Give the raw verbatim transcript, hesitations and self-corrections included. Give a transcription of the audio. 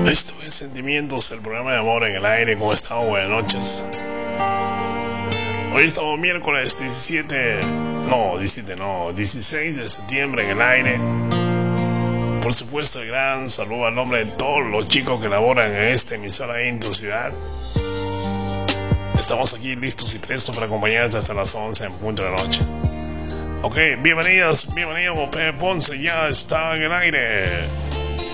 Esto es Sentimientos, el programa de amor en el aire. ¿Cómo están? Buenas noches. Hoy estamos miércoles diecisiete, no, diecisiete no, dieciséis de septiembre en el aire. Por supuesto, el gran saludo al nombre de todos los chicos que laboran en esta emisora en tu ciudad. Estamos aquí listos y prestos para acompañarte hasta las once en punto de la noche. Ok, bienvenidos, bienvenidos, Pepe Ponce ya está en el aire.